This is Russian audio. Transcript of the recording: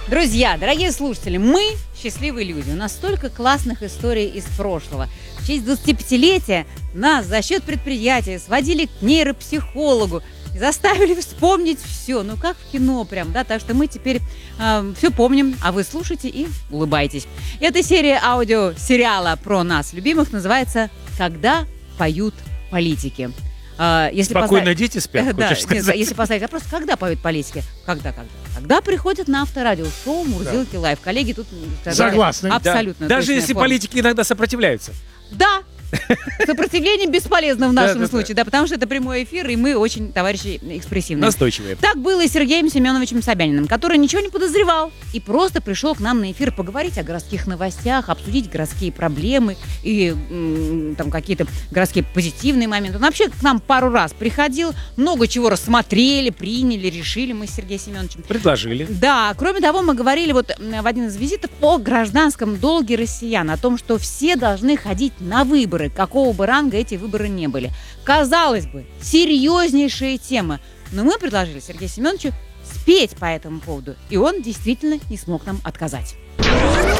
Друзья, дорогие слушатели, мы счастливые люди. У нас столько классных историй из прошлого. В честь 25-летия нас за счет предприятия сводили к нейропсихологу и заставили вспомнить все. Ну, как в кино прям, да? Так что мы теперь все помним, а вы слушайте и улыбайтесь. Эта серия аудиосериала про нас, любимых, называется «Когда поют политики». Если Спокойно дети спят, да, хочешь сказать? Если поставить вопрос, когда поют политики? Когда приходят на авторадиошоу «Мурзилки лайв». Коллеги тут сказали Согласны. абсолютно. Даже точная если форма. политики иногда сопротивляются. Да. Сопротивление бесполезно в нашем Да-да-да. случае, да, потому что это прямой эфир, и мы очень, товарищи, экспрессивные. Настойчивые. Так было и с Сергеем Семеновичем Собяниным, который ничего не подозревал и просто пришел к нам на эфир поговорить о городских новостях, обсудить городские проблемы и там какие-то городские позитивные моменты. Он вообще к нам пару раз приходил, много чего рассмотрели, приняли, решили мы с Сергеем Семеновичем. Предложили. Да, кроме того, мы говорили вот в один из визитов о гражданском долге россиян, о том, что все должны ходить на выборы, какого бы ранга эти выборы не были. Казалось бы, серьезнейшая тема, но мы предложили Сергею Семеновичу спеть по этому поводу, и он действительно не смог нам отказать.